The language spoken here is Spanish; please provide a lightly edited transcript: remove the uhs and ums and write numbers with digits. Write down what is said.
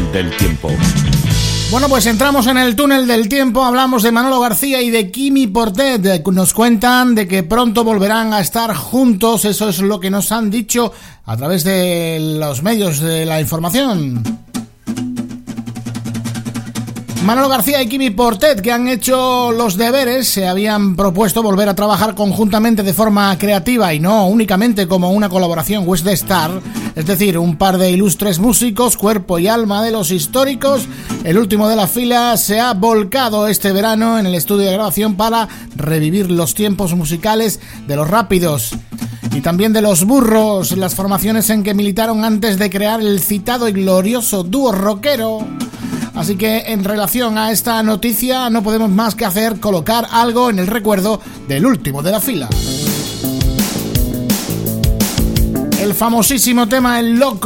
del tiempo. Bueno, pues entramos en el túnel del tiempo, hablamos de Manolo García y de Quimi Portet. Nos cuentan de que pronto volverán a estar juntos, eso es lo que nos han dicho a través de los medios de la información. Manolo García y Quimi Portet, que han hecho los deberes, se habían propuesto volver a trabajar conjuntamente de forma creativa y no únicamente como una colaboración West Star, es decir, un par de ilustres músicos, cuerpo y alma de los históricos. El último de la fila se ha volcado este verano en el estudio de grabación para revivir los tiempos musicales de los Rápidos y también de los Burros, las formaciones en que militaron antes de crear el citado y glorioso dúo rockero. Así que en relación a esta noticia no podemos más que colocar algo en el recuerdo del último de la fila. El famosísimo tema El Loco.